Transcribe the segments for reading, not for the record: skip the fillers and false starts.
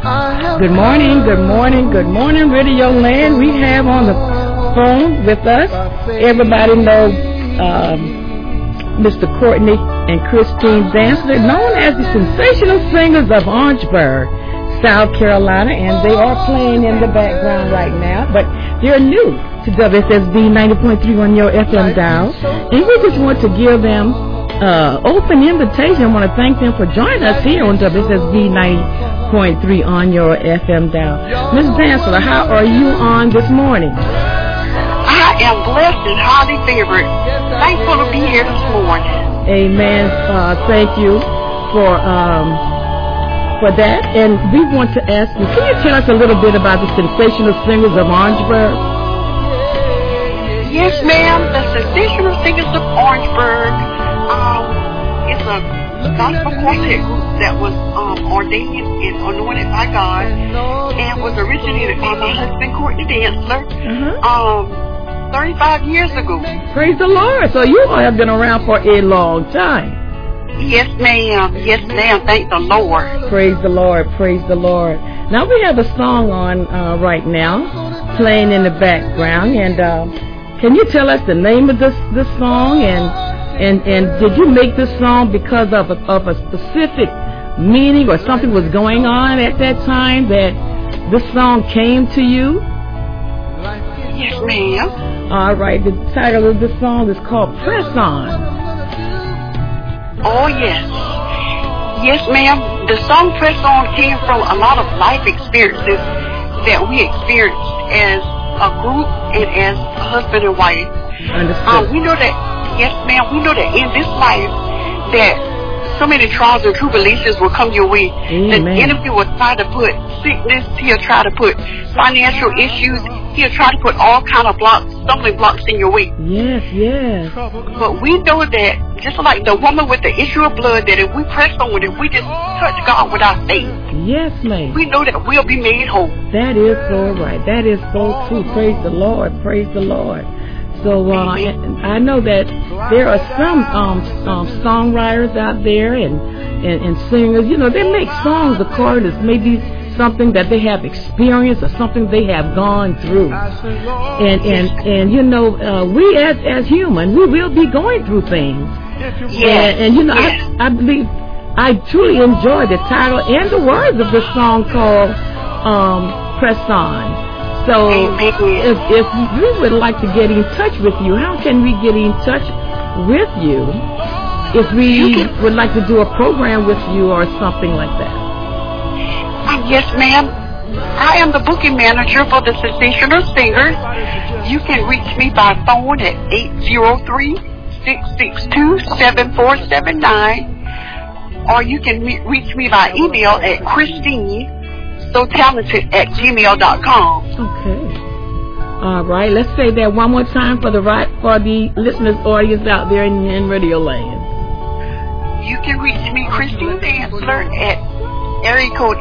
Good morning, good morning, good morning, Radio Land. We have on the phone with us, everybody knows Mr. Courtney and Christine Dantzler, known as the Sensational Singers of Orangeburg, South Carolina, and they are playing in the background right now, but they're new to WSSB 90.3 on your FM dial, and we just want to give them open invitation. I want to thank them for joining us here on WSSB 90.3 on your FM dial. Ms. Dantzler, how are you on this morning? I am blessed and highly favored. Thankful to be here this morning. Amen. Thank you for that. And we want to ask you, can you tell us a little bit about the Sensational Singers of Orangeburg? Yes, ma'am. The Sensational Singers of Orangeburg is a gospel quartet group that was ordained and anointed by God and was originated by my husband, Courtney Dantzler, 35 years ago. Praise the Lord. So you all have been around for a long time. Yes, ma'am. Yes, ma'am. Thank the Lord. Praise the Lord. Praise the Lord. Now we have a song on right now, playing in the background, and can you tell us the name of this song, and did you make this song because of a specific meaning or something was going on at that time that this song came to you? Yes, ma'am. All right. The title of this song is called Press On. Oh, yes. Yes, ma'am. The song Press On came from a lot of life experiences that we experienced as a group and as a husband and wife. Understood. We know that, yes, ma'am, we know that in this life that so many trials and tribulations will come your way. Amen. The enemy will try to put sickness, he'll try to put financial issues, he'll try to put all kind of stumbling blocks in your way. Yes, yes. But we know that, just like the woman with the issue of blood, that if we press on with it, we just touch God with our faith. Yes, ma'am. We know that we'll be made whole. That is so right. That is so true. Praise the Lord. Praise the Lord. So I know that there are some songwriters out there and singers. You know, they make songs according to maybe something that they have experienced or something they have gone through. And you know, we as human, we will be going through things. Yes. And you know, I believe I truly enjoy the title and the words of this song called Press On. So if we would like to get in touch with you, how can we get in touch with you if we would like to do a program with you or something like that? Yes, ma'am. I am the booking manager for the Sensational Singers. You can reach me by phone at 803-662-7479, or you can reach me by email at christinesotalented@gmail.com. Okay. All right. Let's say that one more time for the listeners' audience out there in Radio Land. You can reach me, Christine Dantzler, at area code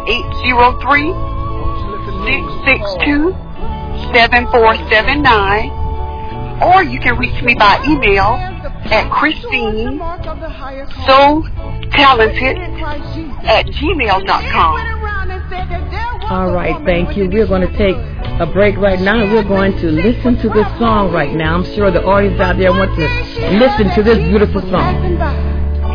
803-662-7479, or you can reach me by email at christinesotalented@gmail.com. All right, thank you. We're going to take a break right now, and we're going to listen to this song right now. I'm sure the audience out there want to listen to this beautiful song.